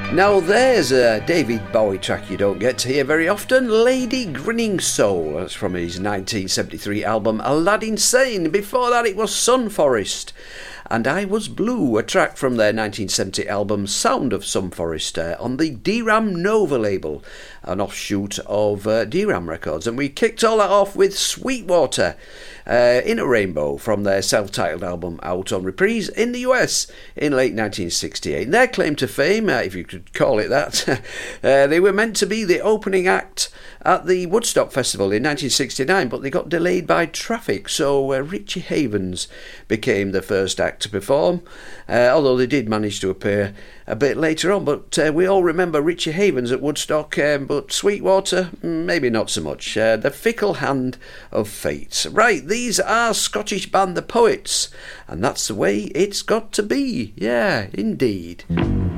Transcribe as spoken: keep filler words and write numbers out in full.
Now there's a David Bowie track you don't get to hear very often, Lady Grinning Soul. That's from his nineteen seventy-three album Aladdin Sane. Before that it was Sunforest and I Was Blue, a track from their nineteen seventy album Sound of Sunforest uh, on the D-Ram Nova label, an offshoot of uh, D-Ram Records. And we kicked all that off with Sweetwater, uh, In a Rainbow, from their self-titled album out on reprise in the U S in late nineteen sixty-eight. And their claim to fame, uh, if you could call it that, uh, they were meant to be the opening act at the Woodstock Festival in nineteen sixty-nine, but they got delayed by traffic, so uh, Richie Havens became the first act to perform, uh, although they did manage to appear a bit later on. But uh, we all remember Richie Havens at Woodstock, um, but Sweetwater, maybe not so much. Uh, the fickle hand of fate. Right, these are Scottish band The Poets, and that's the way it's got to be. Yeah, indeed.